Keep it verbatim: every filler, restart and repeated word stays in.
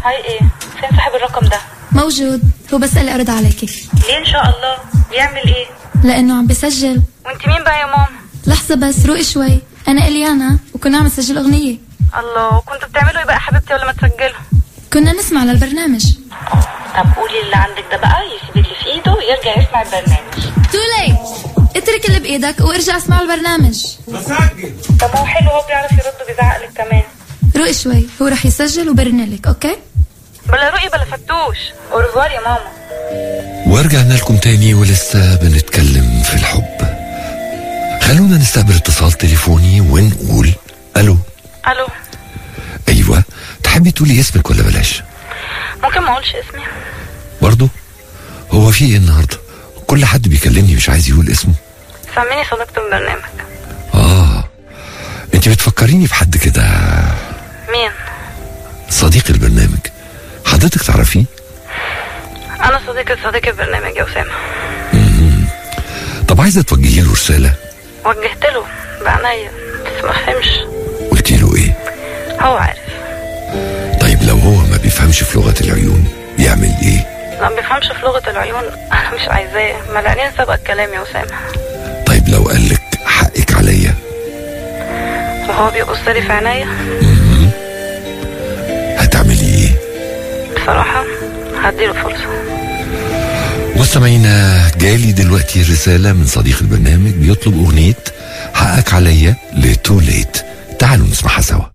هاي ايه؟ فين صاحب الرقم ده؟ موجود، هو بس قال لي ارد عليكي. ليه ان شاء الله؟ بيعمل ايه؟ لانه عم بيسجل. وانت مين بقى يا ماما؟ لحظة بس، روقي شوي. انا اليانا وكنا عم نسجل اغنية. الله، وكنتوا بتعملوا ايه بقى حبيبتي ولا ما تسجلوا؟ كنا نسمع للبرنامج. طب قولي اللي عندك ده بقى يسيب اللي في ايده ويرجع يسمع البرنامج. تولي، اترك اللي بايدك وارجع اسمع البرنامج. بسجل. طب هو حلو، هو بيعرف يرد وبيزعق لك كمان. روقي شوي، هو رح يسجل وبرنلك. اوكي؟ بلا رؤي بلا فتوش. اورفوار يا ماما. ورجعنا لكم تاني ولسه بنتكلم في الحب. خلونا نستقبل اتصال تليفوني ونقول الو. الو. ايوه، تحبي تقولي اسمك ولا بلاش؟ ممكن ما اقولش اسمي برضو؟ هو في ايه النهارده؟ كل حد بيكلمني مش عايز يقول اسمه. سميني صديقة البرنامج. اه، انت بتفكريني بحد كده. مين؟ صديق البرنامج، حضرتك تعرفيه؟ انا صديقة صديق البرنامج يا اسامة. امم طب عايزه توجهي له رساله؟ وجهت له بعناية بس ما فهمش. قلتي له ايه؟ هو عارف. طيب لو هو ما بيفهمش في لغه العيون يعمل ايه؟ ما بيفهمش في لغة العيون انا مش عايزاه، ملعنين سبق الكلام يا اسامة. طيب لو قالك حقك عليا؟ وهو بيبص لي في عينيا؟ امم هتعملي ايه؟ بصراحة هديله فرصة. مستمعينا، جالي دلوقتي رسالة من صديق البرنامج بيطلب أغنية حقك عليا لتوليت. تعالوا نسمعها سوا.